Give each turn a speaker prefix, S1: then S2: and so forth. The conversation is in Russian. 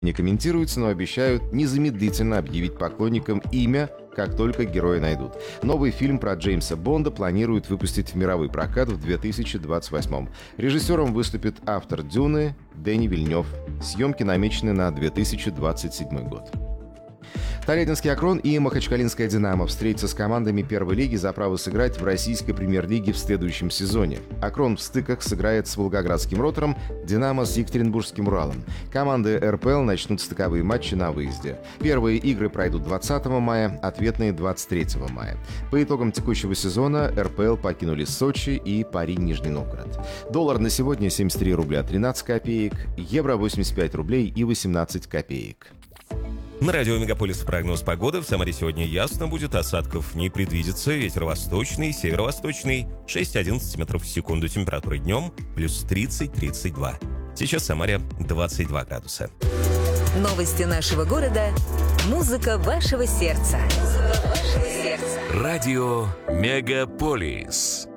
S1: Не комментируется, но обещают незамедлительно объявить поклонникам имя, как только героя найдут. Новый фильм про Джеймса Бонда планируют выпустить в мировой прокат в 2028. Режиссером выступит автор «Дюны» Дени Вильнёв. Съемки намечены на 2027 год. Тольяттинский «Акрон» и Махачкалинская «Динамо» встретятся с командами первой лиги за право сыграть в российской премьер-лиге в следующем сезоне. «Акрон» в стыках сыграет с волгоградским «Ротором», «Динамо» с екатеринбургским «Уралом». Команды РПЛ начнут стыковые матчи на выезде. Первые игры пройдут 20 мая, ответные 23 мая. По итогам текущего сезона РПЛ покинули Сочи и Пари Нижний Новгород. Доллар на сегодня 73 рубля 13 копеек, евро 85 рублей и 18 копеек.
S2: На радио «Мегаполис» прогноз погоды. В Самаре сегодня ясно будет, осадков не предвидится. Ветер восточный, северо-восточный, 6-11 метров в секунду. Температура днем плюс 30-32. Сейчас в Самаре 22 градуса.
S3: Новости нашего города. Музыка вашего сердца.
S4: Радио «Мегаполис».